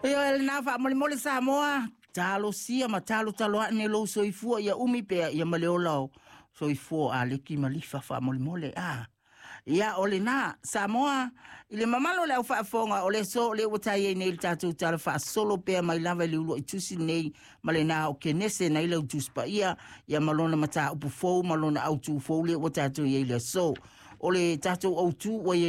Ia na fa mole Samoa. Talo sia ma talo ane lo soifua ia umi pe ia maleolau. Soifua a leki malifa fa mole Ia ole na Samoa ile mamalo le fa fonga ole so le utai nei tatu tala fa solo pe mai lava le ulo itusi nei malena o kenese nei le utuspa ia malona mata upu fo malona autu fo le utatu ia so ole tatu autu